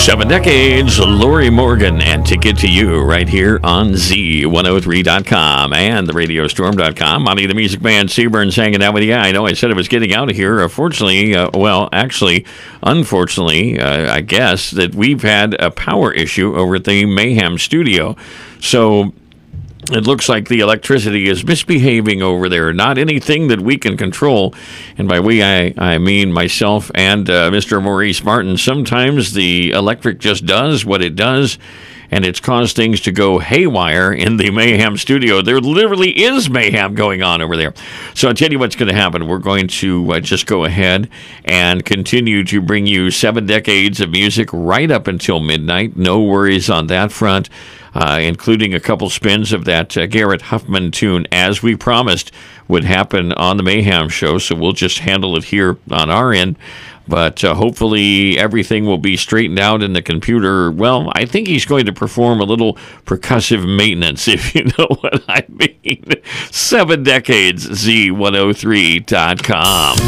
7 decades, Lori Morgan, and Ticket to You right here on Z103.com and theradiostorm.com. Monty the Music Man, Seaburns hanging out with you. I know I said I was getting out of here. Unfortunately, I guess that we've had a power issue over at the Mayhem studio. So it looks like the electricity is misbehaving over there. Not anything that we can control. And by we, I mean myself and Mr. Maurice Martin. Sometimes the electric just does what it does, and it's caused things to go haywire in the Mayhem studio. There literally is mayhem going on over there. So I'll tell you what's going to happen. We're going to just go ahead and continue to bring you 7 decades of music right up until midnight. No worries on that front. Including a couple spins of that Garrett Huffman tune, as we promised would happen on the Mayhem show. So we'll just handle it here on our end. But hopefully everything will be straightened out in the computer. Well, I think he's going to perform a little percussive maintenance, if you know what I mean. 7 decades, Z103.com.